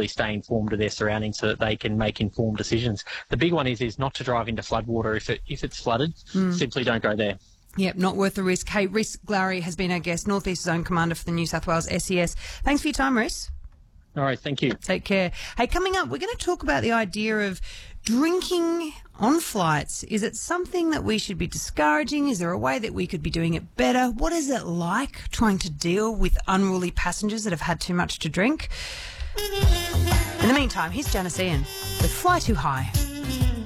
really stay informed of their surroundings so that they can make informed decisions. The big one is not to drive into floodwater if it's flooded. Simply don't go there. Yep, not worth the risk. Hey, Rhys Glary has been our guest, North East Zone Commander for the New South Wales SES. Thanks for your time, Rhys. All right, thank you. Take care. Hey, coming up, we're going to talk about the idea of drinking on flights. Is it something that we should be discouraging? Is there a way that we could be doing it better? What is it like trying to deal with unruly passengers that have had too much to drink? In the meantime, here's Janice Ian with Fly Too High.